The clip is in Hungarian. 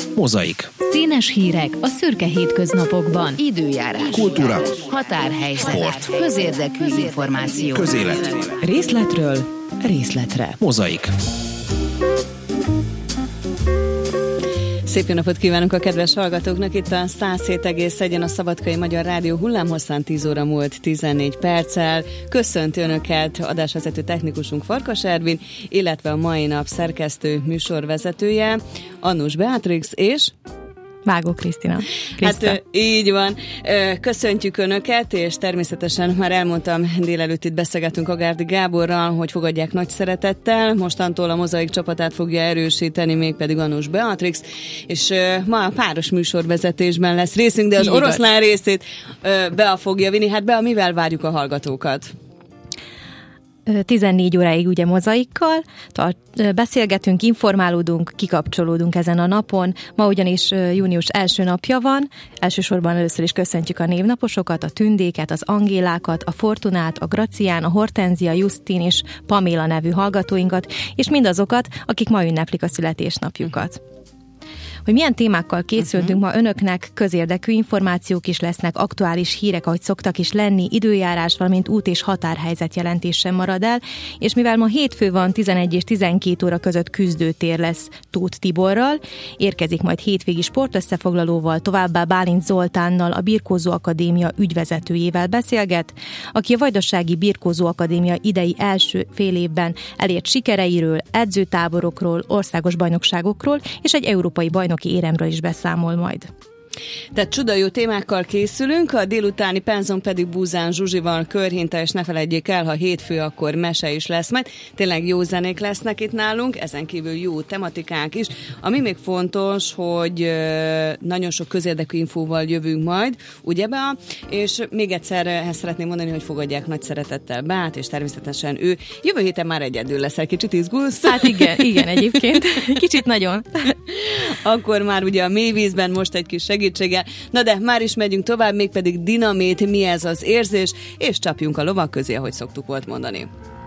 Mozaik. Színes hírek a szürke hétköznapokban. Időjárás. Kultúra. Határhelyzet. Sport. Közérdekű információ. Közélet. Részletről részletre. Mozaik. Szép jó napot kívánunk a kedves hallgatóknak! Itt a 107,1 a Szabadkai Magyar Rádió hullámhosszán 10 óra múlt 14 perccel. Köszönti Önöket adásvezető technikusunk Farkas Ervin, illetve a mai nap szerkesztő műsorvezetője Annus Beatrix és... Vágó Krisztina. Hát így van. Köszöntjük Önöket, és természetesen már elmondtam, délelőtt itt beszélgetünk Agárdi Gáborral, hogy fogadják nagy szeretettel. Mostantól a Mozaik csapatát fogja erősíteni, mégpedig Annus Beatrix, és ma a páros műsorvezetésben lesz részünk, de az oroszlán részét Bea fogja vinni. Hát Bea, mivel várjuk a hallgatókat? 14 óráig ugye mozaikkal, beszélgetünk, informálódunk, kikapcsolódunk ezen a napon. Ma ugyanis június első napja van. Elsősorban először is köszöntjük a névnaposokat, a Tündéket, az Angélákat, a Fortunát, a Gracián, a Hortenzia, Justin és Paméla nevű hallgatóinkat, és mindazokat, akik ma ünneplik a születésnapjukat. Hogy milyen témákkal készültünk ma önöknek, közérdekű információk is lesznek, aktuális hírek, ahogy szoktak is lenni, időjárás, valamint út- és határhelyzet jelentés sem marad el, és mivel ma hétfő van, 11 és 12 óra között küzdőtér lesz Tóth Tiborral, érkezik majd hétvégi sportösszefoglalóval, továbbá Bálint Zoltánnal, a Birkózó Akadémia ügyvezetőjével beszélget, aki a Vajdasági Birkózó Akadémia idei első fél évben elért sikereiről, edzőtáborokról, országos bajnokságokról és egy európai bajnoki éremről is beszámol majd. Tehát csuda jó témákkal készülünk, a délutáni penzon pedig Búzán Zsuzsival körhinta, és ne felejtjék el, ha hétfő, akkor mese is lesz majd. Tényleg jó zenék lesznek itt nálunk, ezen kívül jó tematikák is. Ami még fontos, hogy nagyon sok közérdekű infóval jövünk majd, ugye Bea? És még egyszer ezt szeretném mondani, hogy fogadják nagy szeretettel Beát, és természetesen ő jövő héten már egyedül leszel, kicsit izgulsz? Hát igen, egyébként. Kicsit nagyon. Akkor már ugye a mélyvízben most egy kis segítséggel. Na de már is megyünk tovább, mégpedig dinamét, mi ez az érzés, és csapjunk a lovak közé, ahogy szoktuk volt mondani.